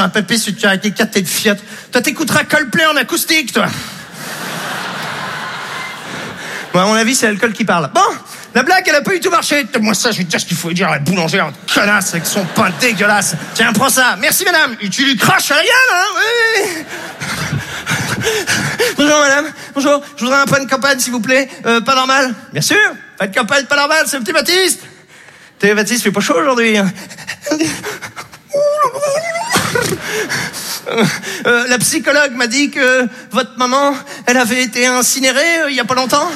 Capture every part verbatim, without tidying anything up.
un papier sur tu avec quatre têtes de Fiat. Toi, t'écouteras Coldplay en acoustique, toi. Bon, à mon avis, c'est l'alcool qui parle. Bon, la blague, elle a pas du tout marché. Moi, ça, je vais te dire ce qu'il faut dire à la boulangère, connasse, avec son pain dégueulasse. Tiens, prends ça. Merci, madame. Et tu lui craches à la gueule, hein? Oui, oui. Bonjour, madame. Bonjour. Je voudrais un pain de campagne, s'il vous plaît. Euh, pas normal. Bien sûr. Pain de campagne, pas normal. C'est le petit Baptiste. T'es Baptiste, fait pas chaud aujourd'hui. Euh, la psychologue m'a dit que votre maman, elle avait été incinérée euh, il y a pas longtemps.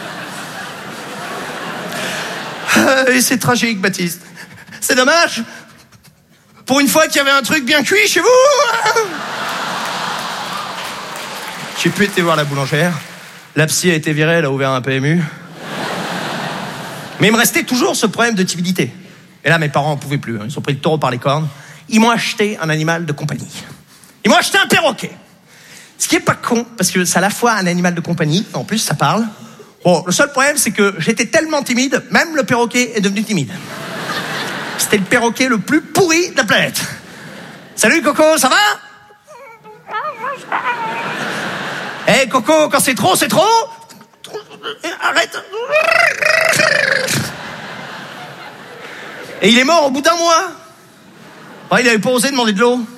Euh, et c'est tragique, Baptiste. C'est dommage. Pour une fois qu'il y avait un truc bien cuit chez vous. J'ai pu été voir la boulangère. La psy a été virée, elle a ouvert un P M U. Mais il me restait toujours ce problème de timidité. Et là, mes parents en pouvaient plus. Ils ont pris le taureau par les cornes. Ils m'ont acheté un animal de compagnie. Ils m'ont acheté un perroquet. Ce qui est pas con, parce que c'est à la fois un animal de compagnie, en plus ça parle. Bon, le seul problème, c'est que j'étais tellement timide, même le perroquet est devenu timide. C'était le perroquet le plus pourri de la planète. Salut Coco, ça va? Eh hey, Coco, quand c'est trop, c'est trop. Arrête. Et il est mort au bout d'un mois. Oh, il avait pas osé demander de l'eau.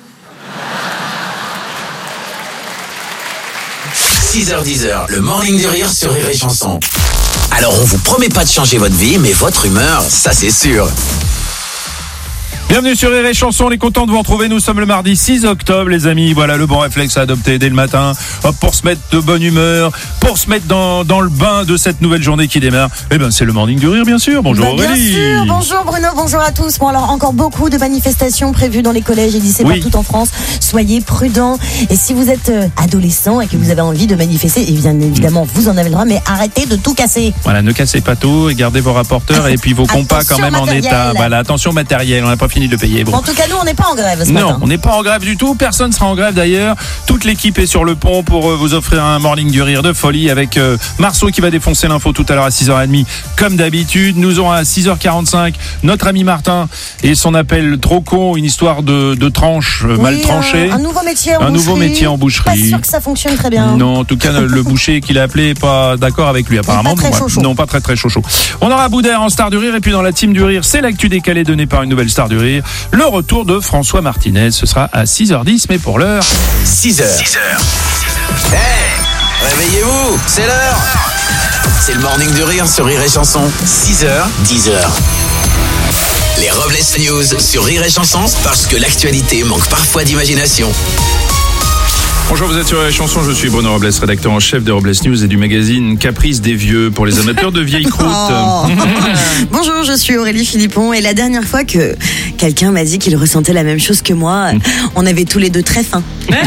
six heures dix, le Morning du Rire sur Rire et Chanson. Alors on vous promet pas de changer votre vie, mais votre humeur, ça c'est sûr. Bienvenue sur Rire et Chanson, on est content de vous retrouver. Nous sommes le mardi six octobre, les amis. Voilà le bon réflexe à adopter dès le matin. Hop, pour se mettre de bonne humeur, pour se mettre dans, dans le bain de cette nouvelle journée qui démarre. Eh ben, c'est le Morning du Rire, bien sûr. Bonjour bah, Aurélie. Bien sûr, bonjour Bruno, bonjour à tous. Bon, alors, encore beaucoup de manifestations prévues dans les collèges et lycées oui. partout en France. Soyez prudents. Et si vous êtes euh, adolescent et que vous avez envie de manifester, et bien évidemment, vous en avez le droit, mais arrêtez de tout casser. Voilà, ne cassez pas tout et gardez vos rapporteurs et puis vos compas quand même matériel. En état. Voilà, attention matériel, on n'a pas fini de payer. Bon. En tout cas, nous, on n'est pas en grève ce non, matin. On n'est pas en grève du tout. Personne ne sera en grève d'ailleurs. Toute l'équipe est sur le pont pour euh, vous offrir un Morning du Rire de folie avec euh, Marceau qui va défoncer l'info tout à l'heure à six heures trente comme d'habitude. Nous aurons à six heures quarante-cinq notre ami Martin et son appel trop con, une histoire de, de tranche euh, oui, mal tranchée. Un, un nouveau métier en un boucherie. nouveau métier en boucherie. Pas sûr que ça fonctionne très bien. Non, en tout cas le boucher qu'il a appelé est pas d'accord avec lui apparemment. Pas très chaud, chaud. Non, pas très très chaud chaud. On aura Boudère en star du rire et puis dans la team du rire, c'est l'actu décalée donnée par une nouvelle star du rire. Le retour de François Martinez, ce sera à six heures dix, mais pour l'heure... six heures. six heures. Hey, réveillez-vous, c'est l'heure. C'est le Morning du Rire sur Rire et Chanson. six heures, dix heures. Les Robles News sur Rire et Chanson, parce que l'actualité manque parfois d'imagination. Bonjour, vous êtes sur les chansons, je suis Bruno Robles, rédacteur en chef des Robles News et du magazine Caprice des Vieux pour les amateurs de vieilles croûtes. Oh. Bonjour, je suis Aurélie Philippon et la dernière fois que quelqu'un m'a dit qu'il ressentait la même chose que moi, on avait tous les deux très faim.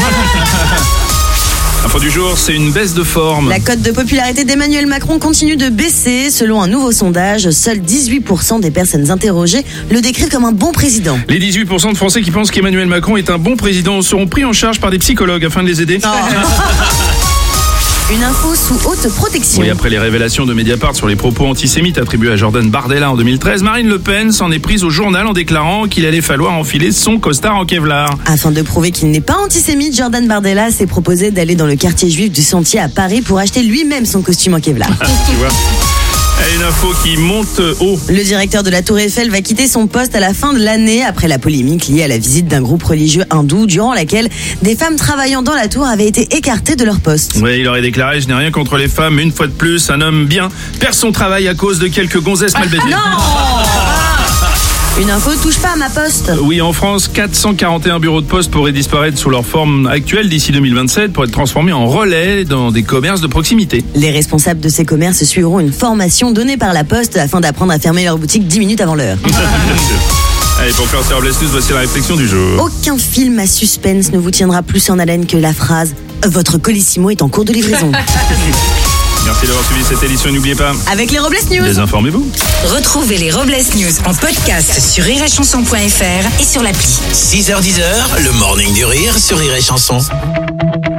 Info du jour, c'est une baisse de forme. La cote de popularité d'Emmanuel Macron continue de baisser. Selon un nouveau sondage, seuls dix-huit pour cent des personnes interrogées le décrivent comme un bon président. Les dix-huit pour cent de Français qui pensent qu'Emmanuel Macron est un bon président seront pris en charge par des psychologues afin de les aider. Oh. Une info sous haute protection. Oui, après les révélations de Mediapart sur les propos antisémites attribués à Jordan Bardella en deux mille treize, Marine Le Pen s'en est prise au journal en déclarant qu'il allait falloir enfiler son costard en Kevlar. Afin de prouver qu'il n'est pas antisémite, Jordan Bardella s'est proposé d'aller dans le quartier juif du Sentier à Paris pour acheter lui-même son costume en Kevlar. Tu vois ? Une info qui monte haut. Le directeur de la Tour Eiffel va quitter son poste à la fin de l'année après la polémique liée à la visite d'un groupe religieux hindou durant laquelle des femmes travaillant dans la tour avaient été écartées de leur poste. Oui, il aurait déclaré « Je n'ai rien contre les femmes, mais une fois de plus, un homme bien perd son travail à cause de quelques gonzesses mal baisées. » Non. Une info touche pas à ma poste. Oui, en France, quatre cent quarante et un bureaux de poste pourraient disparaître sous leur forme actuelle d'ici deux mille vingt-sept pour être transformés en relais dans des commerces de proximité. Les responsables de ces commerces suivront une formation donnée par la Poste afin d'apprendre à fermer leur boutique dix minutes avant l'heure. Allez, pour clore sur Robles News, voici la réflexion du jour. Aucun film à suspense ne vous tiendra plus en haleine que la phrase « Votre Colissimo est en cours de livraison ». Merci d'avoir suivi cette édition. N'oubliez pas, avec les Robles News, désinformez-vous. Retrouvez les Robles News en podcast sur rire et chanson point f r et sur l'appli. six heures dix, le Morning du Rire sur Rire et Chanson.